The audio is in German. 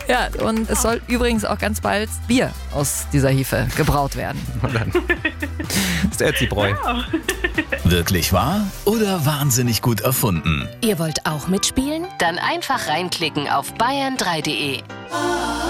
Ja, und es soll übrigens auch ganz bald Bier aus dieser Hefe gebraut werden. Und dann ist der Ziehbräu. Wirklich wahr oder wahnsinnig gut erfunden? Ihr wollt auch mitspielen? Dann einfach reinklicken auf bayern3.de.